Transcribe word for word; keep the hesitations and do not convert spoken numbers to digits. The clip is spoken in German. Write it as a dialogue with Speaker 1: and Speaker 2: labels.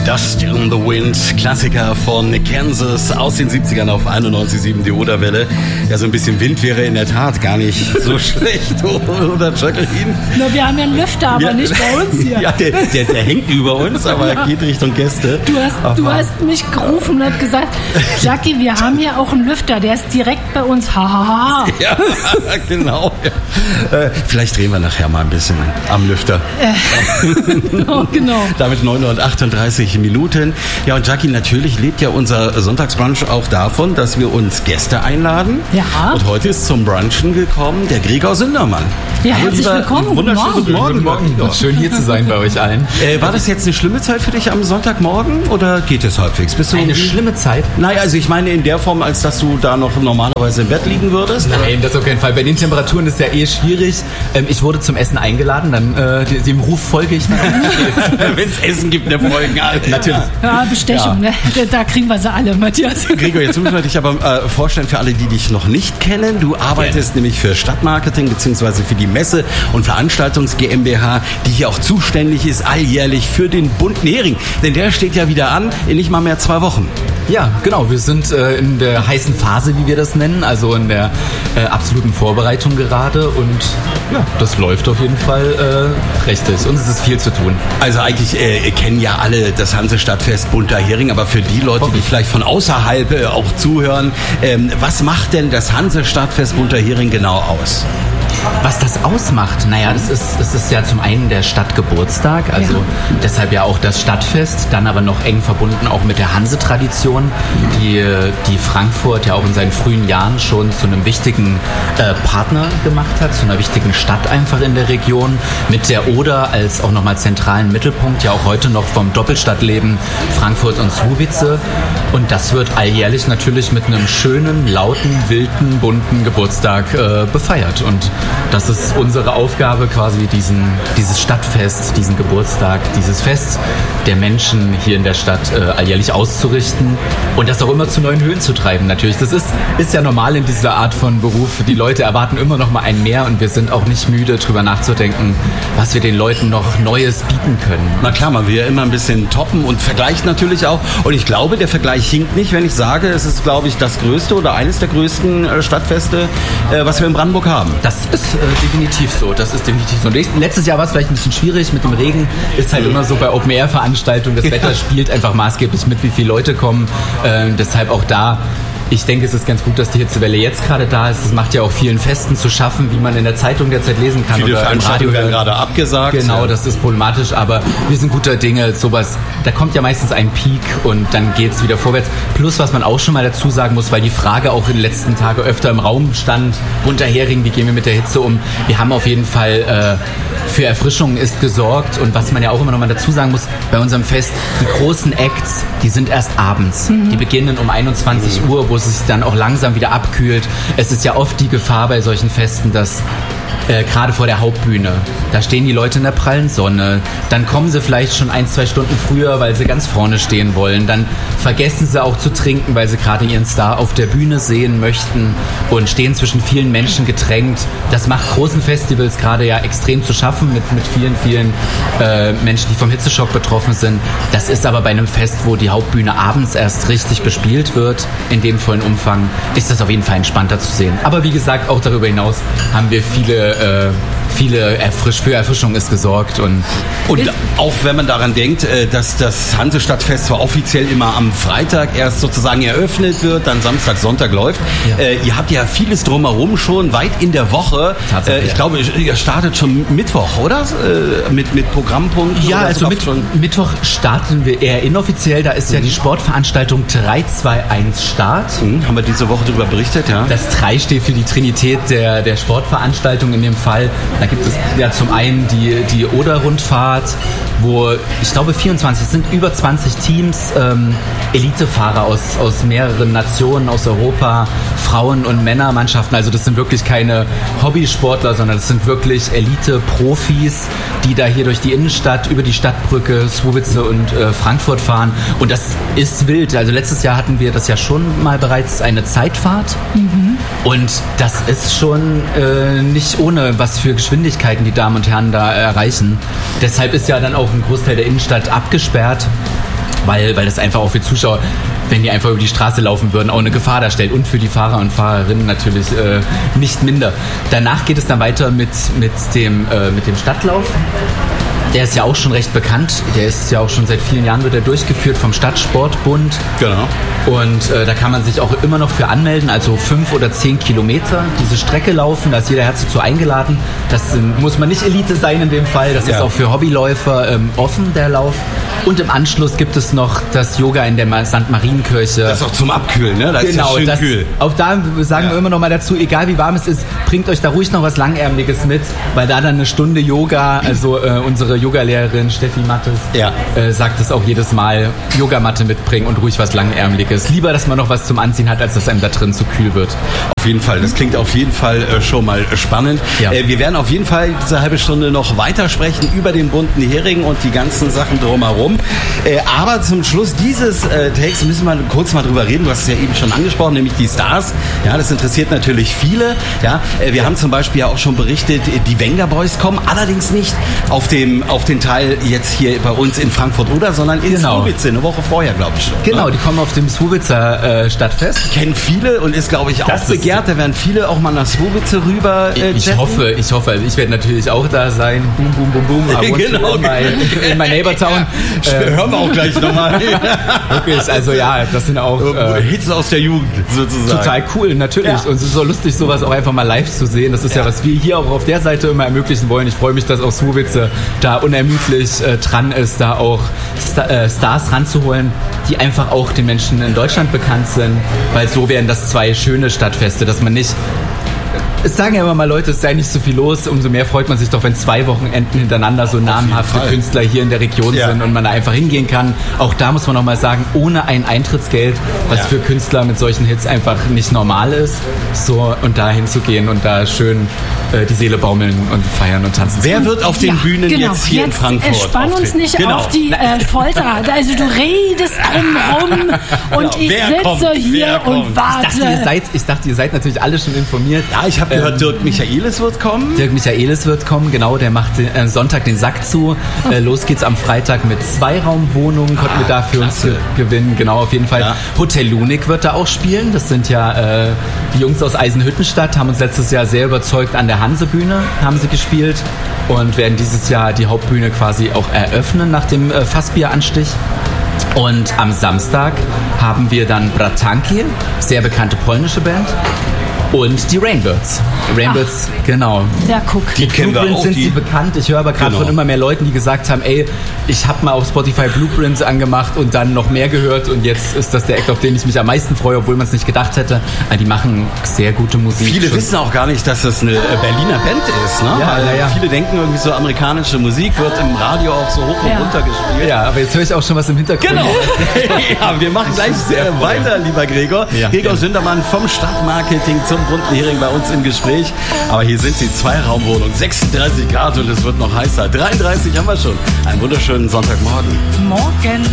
Speaker 1: Dust in the Wind, Klassiker von Kansas aus den siebzigern auf einundneunzig Komma sieben die Oderwelle. Ja, so ein bisschen Wind wäre in der Tat gar nicht so schlecht, oder Jacqueline?
Speaker 2: Na, wir haben ja einen Lüfter, aber ja, nicht bei uns hier.
Speaker 1: Ja, der, der, der hängt über uns, aber ja. geht Richtung Gäste.
Speaker 2: Du hast, du hast mich gerufen und hast gesagt, Jackie, wir haben hier auch einen Lüfter, der ist direkt bei uns. Ha, ha, ha.
Speaker 1: Ja, genau. Ja. Äh, vielleicht drehen wir nachher mal ein bisschen am Lüfter.
Speaker 2: Äh, genau, genau.
Speaker 1: Damit neun Uhr achtunddreißig Minuten. Ja, und Jackie, natürlich lebt ja unser Sonntagsbrunch auch davon, dass wir uns Gäste einladen.
Speaker 2: Ja.
Speaker 1: Und heute ist zum Brunchen gekommen der Gregor Sündermann.
Speaker 2: Ja, herzlich lieber, willkommen.
Speaker 1: Wunderschönen guten Morgen.
Speaker 3: Guten Morgen. Guten Morgen. Schön hier zu sein bei euch allen.
Speaker 1: Äh, war das jetzt eine schlimme Zeit für dich am Sonntagmorgen oder geht es halbwegs? Bist du
Speaker 3: eine schlimme Zeit?
Speaker 1: Naja, also ich meine in der Form, als dass du da noch normalerweise im Bett liegen würdest.
Speaker 3: Nein, das auf keinen Fall. Bei den Temperaturen ist ja eh schwierig. Ähm, ich wurde zum Essen eingeladen, dann äh, dem Ruf folge ich dann.
Speaker 1: Wenn es Essen gibt, der folgen alle.
Speaker 3: Natürlich.
Speaker 2: Ja, Bestechung, ja. Ne? Da kriegen wir sie alle, Matthias.
Speaker 1: Gregor, jetzt müssen wir dich aber äh, vorstellen für alle, die dich noch nicht kennen. Du arbeitest ja. nämlich für Stadtmarketing bzw. für die Messe- und Veranstaltungs GmbH, die hier auch zuständig ist alljährlich für den bunten Hering. Denn der steht ja wieder an in nicht mal mehr zwei Wochen.
Speaker 3: Ja, genau. Wir sind äh, in der heißen Phase, wie wir das nennen, also in der äh, absoluten Vorbereitung gerade und ja, das läuft auf jeden Fall äh, richtig und es ist viel zu tun.
Speaker 1: Also eigentlich äh, kennen ja alle das Hansestadtfest Bunter Hering, aber für die Leute, die vielleicht von außerhalb äh, auch zuhören, ähm, was macht denn das Hansestadtfest Bunter Hering genau aus?
Speaker 3: Was das ausmacht? Naja, das ist, das ist ja zum einen der Stadtgeburtstag, also ja. deshalb ja auch das Stadtfest, dann aber noch eng verbunden auch mit der Hanse-Tradition, die, die Frankfurt ja auch in seinen frühen Jahren schon zu einem wichtigen äh, Partner gemacht hat, zu einer wichtigen Stadt einfach in der Region, mit der Oder als auch nochmal zentralen Mittelpunkt, ja auch heute noch vom Doppelstadtleben Frankfurt und Słubice. Und das wird alljährlich natürlich mit einem schönen, lauten, wilden, bunten Geburtstag äh, befeiert. Und das ist unsere Aufgabe, quasi diesen, dieses Stadtfest, diesen Geburtstag, dieses Fest der Menschen hier in der Stadt äh, alljährlich auszurichten und das auch immer zu neuen Höhen zu treiben. Natürlich, das ist, ist ja normal in dieser Art von Beruf. Die Leute erwarten immer noch mal ein Mehr und wir sind auch nicht müde, drüber nachzudenken, was wir den Leuten noch Neues bieten können.
Speaker 1: Na klar, man will ja immer ein bisschen toppen und vergleicht natürlich auch. Und ich glaube, der Vergleich hinkt nicht, wenn ich sage, es ist, glaube ich, das größte oder eines der größten äh, Stadtfeste, äh, was wir in Brandenburg haben.
Speaker 3: Das ist äh, definitiv so. Das ist definitiv so. Letztes Jahr war es vielleicht ein bisschen schwierig mit dem Regen. Ist halt immer so bei Open-Air-Veranstaltungen. Das Wetter ja. spielt einfach maßgeblich mit, wie viele Leute kommen. Äh, deshalb auch da. Ich denke, es ist ganz gut, dass die Hitzewelle jetzt gerade da ist. Das macht ja auch vielen Festen zu schaffen, wie man in der Zeitung derzeit lesen kann.
Speaker 1: Viele
Speaker 3: oder
Speaker 1: Veranstaltungen werden gerade abgesagt.
Speaker 3: Genau, ja. das ist problematisch, aber wir sind guter Dinge. Sowas, da kommt ja meistens ein Peak und dann geht es wieder vorwärts. Plus, was man auch schon mal dazu sagen muss, weil die Frage auch in den letzten Tagen öfter im Raum stand, Bunter Hering, wie gehen wir mit der Hitze um? Wir haben auf jeden Fall äh, für Erfrischung ist gesorgt und was man ja auch immer noch mal dazu sagen muss, bei unserem Fest, die großen Acts, die sind erst abends. Mhm. Die beginnen um einundzwanzig Uhr, wo es sich dann auch langsam wieder abkühlt. Es ist ja oft die Gefahr bei solchen Festen, dass äh, gerade vor der Hauptbühne, da stehen die Leute in der prallen Sonne, dann kommen sie vielleicht schon ein, zwei Stunden früher, weil sie ganz vorne stehen wollen, dann vergessen sie auch zu trinken, weil sie gerade ihren Star auf der Bühne sehen möchten und stehen zwischen vielen Menschen gedrängt. Das macht großen Festivals gerade ja extrem zu schaffen mit, mit vielen, vielen äh, Menschen, die vom Hitzeschock betroffen sind. Das ist aber bei einem Fest, wo die Hauptbühne abends erst richtig bespielt wird, in dem vollen Umfang, ist das auf jeden Fall entspannter zu sehen. Aber wie gesagt, auch darüber hinaus haben wir viele, äh, viele Erfrisch- für Erfrischung ist gesorgt. Und,
Speaker 1: und auch wenn man daran denkt, dass das Hansestadtfest zwar offiziell immer am Freitag erst sozusagen eröffnet wird, dann Samstag, Sonntag läuft. Ja. Äh, ihr habt ja vieles drumherum schon weit in der Woche. Äh, ich ja. glaube, ihr startet schon Mittwoch, oder? Äh, mit, mit Programmpunkten?
Speaker 3: Ja, also mit, schon? Mittwoch starten wir eher inoffiziell. Da ist mhm. ja die Sportveranstaltung drei zwei eins Start.
Speaker 1: Mhm. Haben wir diese Woche darüber berichtet, ja?
Speaker 3: Das drei steht für die Trinität der, der Sportveranstaltung in dem Fall. Da gibt es ja zum einen die, die Oder-Rundfahrt, wo ich glaube vierundzwanzig, es sind über zwanzig Teams, ähm, Elitefahrer aus, aus mehreren Nationen, aus Europa, Frauen- und Männermannschaften. Also das sind wirklich keine Hobbysportler, sondern das sind wirklich Elite-Profis, die da hier durch die Innenstadt, über die Stadtbrücke, Słubice und äh, Frankfurt fahren. Und das ist wild. Also letztes Jahr hatten wir das ja schon mal bereits eine Zeitfahrt. Mhm. Und das ist schon äh, nicht ohne, was für Geschwindigkeiten die Damen und Herren da erreichen. Deshalb ist ja dann auch ein Großteil der Innenstadt abgesperrt. weil, weil das einfach auch für Zuschauer, wenn die einfach über die Straße laufen würden, auch eine Gefahr darstellt und für die Fahrer und Fahrerinnen natürlich äh, nicht minder. Danach geht es dann weiter mit, mit, dem, äh, mit dem Stadtlauf. Der ist ja auch schon recht bekannt. Der ist ja auch schon seit vielen Jahren wird er durchgeführt vom Stadtsportbund.
Speaker 1: Genau.
Speaker 3: Und äh, da kann man sich auch immer noch für anmelden, also fünf oder zehn Kilometer diese Strecke laufen. Da ist jeder herzlich zu eingeladen. Das sind, muss man nicht Elite sein in dem Fall. Das ja. ist auch für Hobbyläufer ähm, offen, der Lauf. Und im Anschluss gibt es noch das Yoga in der Sankt Marienkirche.
Speaker 1: Das ist auch zum Abkühlen, ne? Da
Speaker 3: genau,
Speaker 1: ist ja schön
Speaker 3: das,
Speaker 1: kühl.
Speaker 3: Auch da sagen ja. wir immer noch mal dazu, egal wie warm es ist, bringt euch da ruhig noch was Langärmliches mit, weil da dann eine Stunde Yoga, also äh, unsere Yogalehrerin Steffi Mattes
Speaker 1: ja.
Speaker 3: äh, sagt es auch jedes Mal, Yogamatte mitbringen und ruhig was Langärmliches. Lieber, dass man noch was zum Anziehen hat, als dass einem da drin zu kühl wird.
Speaker 1: Auf jeden Fall, das klingt auf jeden Fall äh, schon mal spannend. Ja. Äh, wir werden auf jeden Fall diese halbe Stunde noch weitersprechen über den bunten Hering und die ganzen Sachen drumherum. Äh, aber zum Schluss dieses äh, Takes müssen wir kurz mal drüber reden. Du hast es ja eben schon angesprochen, nämlich die Stars. Ja, das interessiert natürlich viele. Ja, äh, wir haben zum Beispiel ja auch schon berichtet, die Venga Boys kommen, allerdings nicht auf dem auf den Teil jetzt hier bei uns in Frankfurt oder, sondern in
Speaker 3: genau.
Speaker 1: Słubice, eine Woche vorher, glaube ich schon.
Speaker 3: Genau,
Speaker 1: ne?
Speaker 3: Die kommen auf dem Słubicer äh, Stadtfest.
Speaker 1: Kennen viele und ist, glaube ich, auch
Speaker 3: das
Speaker 1: begehrt. Da werden viele auch mal nach Słubice rüber äh,
Speaker 3: Ich hoffe, ich hoffe. Also ich werde natürlich auch da sein. Boom, boom, boom, boom. I want
Speaker 1: genau.
Speaker 3: to in my, in my neighbor town.
Speaker 1: Ja. Ähm, Hören wir auch gleich nochmal.
Speaker 3: Wirklich, also ja, das sind auch
Speaker 1: äh, Hits aus der Jugend sozusagen.
Speaker 3: Total cool, natürlich. Ja. Und es ist so lustig, sowas auch einfach mal live zu sehen. Das ist ja, ja was wir hier auch auf der Seite immer ermöglichen wollen. Ich freue mich, dass auch Słubice da unermüdlich äh, dran ist, da auch Star, äh, Stars ranzuholen, die einfach auch den Menschen in Deutschland bekannt sind, weil so wären das zwei schöne Stadtfeste, dass man nicht Es sagen ja immer mal Leute, es sei nicht so viel los, umso mehr freut man sich doch, wenn zwei Wochenenden hintereinander so namhafte Künstler hier in der Region ja. sind und man da einfach hingehen kann. Auch da muss man nochmal sagen, ohne ein Eintrittsgeld, was ja. für Künstler mit solchen Hits einfach nicht normal ist, so und da hinzugehen und da schön äh, die Seele baumeln und feiern und tanzen.
Speaker 1: Wer wird auf den ja, Bühnen
Speaker 2: genau.
Speaker 1: jetzt hier
Speaker 2: jetzt,
Speaker 1: in Frankfurt?
Speaker 2: Äh, spann uns nicht
Speaker 1: genau.
Speaker 2: auf die äh, Folter. Also du redest drumherum und genau. ich
Speaker 1: Wer
Speaker 2: sitze
Speaker 1: kommt?
Speaker 2: hier
Speaker 1: Wer
Speaker 2: und warte.
Speaker 3: Ich dachte, ihr seid, ich dachte, ihr seid natürlich alle schon informiert.
Speaker 1: Ja, ich habe gehört, ähm, Dirk Michaelis wird kommen.
Speaker 3: Dirk Michaelis wird kommen, genau. Der macht den, äh, Sonntag den Sack zu. Oh. Äh, los geht's am Freitag mit Zweiraumwohnungen. Konnten ah, wir da für uns ge- gewinnen. Genau, auf jeden Fall. Ja. Hotel Lunik wird da auch spielen. Das sind ja äh, die Jungs aus Eisenhüttenstadt, haben uns letztes Jahr sehr überzeugt an der Hansebühne, haben sie gespielt und werden dieses Jahr die Hauptbühne quasi auch eröffnen nach dem äh, Fassbieranstich. Und am Samstag haben wir dann Bratanki, sehr bekannte polnische Band. Und die Rainbirds. Rainbirds, Ach, genau.
Speaker 2: Ja, guck.
Speaker 1: Die kennen wir auch.
Speaker 3: Sind
Speaker 1: die
Speaker 3: sie bekannt. Ich höre aber gerade genau. von immer mehr Leuten, die gesagt haben, ey, ich habe mal auf Spotify Blueprints angemacht und dann noch mehr gehört und jetzt ist das der Act, auf den ich mich am meisten freue, obwohl man es nicht gedacht hätte. Die machen sehr gute Musik.
Speaker 1: Viele schon. wissen auch gar nicht, dass das eine Berliner Band ist, ne?
Speaker 3: Ja, ja, ja.
Speaker 1: Viele denken irgendwie so, amerikanische Musik wird im Radio auch so hoch und ja. runter gespielt.
Speaker 3: Ja, aber jetzt höre ich auch schon was im Hintergrund.
Speaker 1: Genau. Ja, wir machen gleich sehr weiter, lieber Gregor. Ja. Gregor ja. Sündermann vom Stadtmarketing zum bunten Hering bei uns im Gespräch. Aber hier sind sie, Zweiraumwohnung, sechsunddreißig Grad und es wird noch heißer. dreiunddreißig haben wir schon. Einen wunderschönen Sonntagmorgen.
Speaker 2: Morgen.